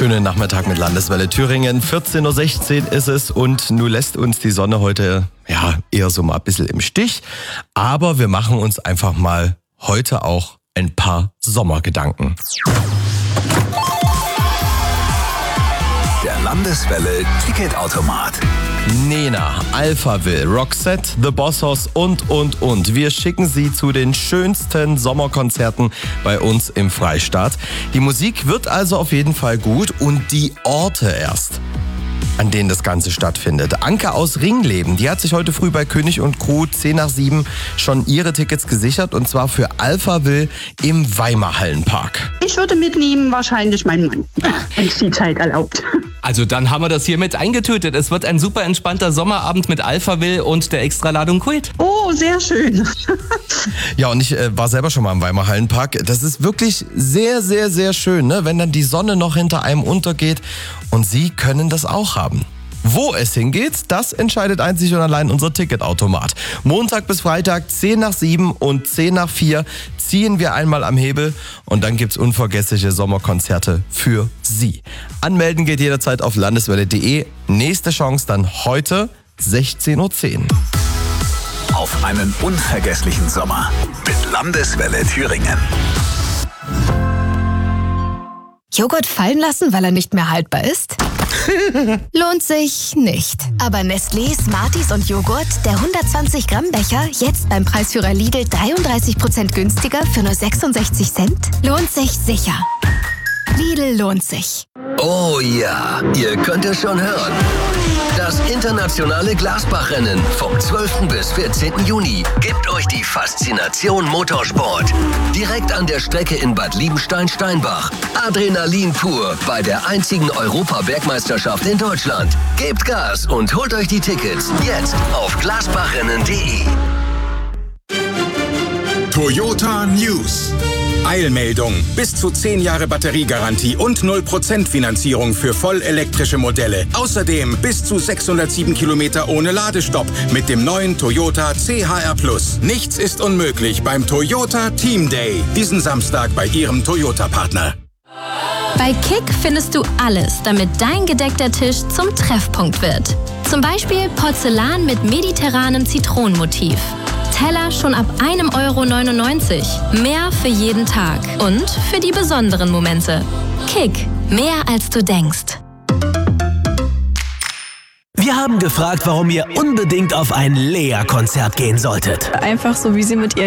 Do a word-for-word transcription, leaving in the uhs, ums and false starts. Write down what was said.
Schönen Nachmittag mit Landeswelle Thüringen. vierzehn Uhr sechzehn ist es und nun lässt uns die Sonne heute ja eher so mal ein bisschen im Stich. Aber wir machen uns einfach mal heute auch ein paar Sommergedanken. Der Landeswelle Ticketautomat. Nena, Alphaville, Roxette, The Bossos und, und, und. Wir schicken Sie zu den schönsten Sommerkonzerten bei uns im Freistaat. Die Musik wird also auf jeden Fall gut und die Orte erst, an denen das Ganze stattfindet. Anke aus Ringleben, die hat sich heute früh bei König und Crew zehn nach sieben schon ihre Tickets gesichert und zwar für Alphaville im Weimar-Hallenpark. Ich würde mitnehmen wahrscheinlich meinen Mann, wenn es die Zeit erlaubt. Also dann haben wir das hiermit eingetötet. Es wird ein super entspannter Sommerabend mit Alphaville und der Extraladung Kult. Oh, sehr schön. Ja, und ich äh, war selber schon mal im Weimar Hallenpark. Das ist wirklich sehr, sehr, sehr schön, ne? Wenn dann die Sonne noch hinter einem untergeht. Und Sie können das auch haben. Wo es hingeht, das entscheidet einzig und allein unser Ticketautomat. Montag bis Freitag zehn nach sieben und zehn nach vier ziehen wir einmal am Hebel und dann gibt's unvergessliche Sommerkonzerte für Sie. Anmelden geht jederzeit auf landeswelle punkt de. Nächste Chance dann heute sechzehn Uhr zehn. Auf einen unvergesslichen Sommer mit Landeswelle Thüringen. Joghurt fallen lassen, weil er nicht mehr haltbar ist? Lohnt sich nicht. Aber Nestlé, Smarties und Joghurt, der hundertzwanzig Gramm Becher, jetzt beim Preisführer Lidl dreiunddreißig Prozent günstiger für nur sechsundsechzig Cent? Lohnt sich sicher. Lidl lohnt sich. Oh ja, ihr könnt es schon hören. Das internationale Glasbach-Rennen vom zwölften bis vierzehnten Juni gibt euch die Faszination Motorsport. Direkt an der Strecke in Bad Liebenstein-Steinbach. Adrenalin pur bei der einzigen Europa-Bergmeisterschaft in Deutschland. Gebt Gas und holt euch die Tickets jetzt auf glasbachrennen punkt de. Toyota News. Eilmeldung. Bis zu zehn Jahre Batteriegarantie und null Prozent Finanzierung für vollelektrische Modelle. Außerdem bis zu sechshundertsieben Kilometer ohne Ladestopp mit dem neuen Toyota C H R Plus. Nichts ist unmöglich beim Toyota Team Day. Diesen Samstag bei Ihrem Toyota-Partner. Bei Kick findest du alles, damit dein gedeckter Tisch zum Treffpunkt wird. Zum Beispiel Porzellan mit mediterranem Zitronenmotiv. Teller schon ab einem Euro neunundneunzig. Mehr für jeden Tag und für die besonderen Momente. Kick, mehr als du denkst. Wir haben gefragt, warum ihr unbedingt auf ein Lea-Konzert gehen solltet. Einfach so, wie sie mit ihr